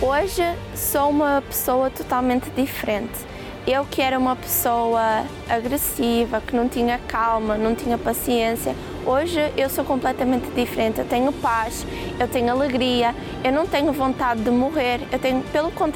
Hoje sou uma pessoa totalmente diferente. Eu que era uma pessoa agressiva, que não tinha calma, não tinha paciência, hoje eu sou completamente diferente. Eu tenho paz, eu tenho alegria, eu não tenho vontade de morrer, eu tenho, pelo contrário,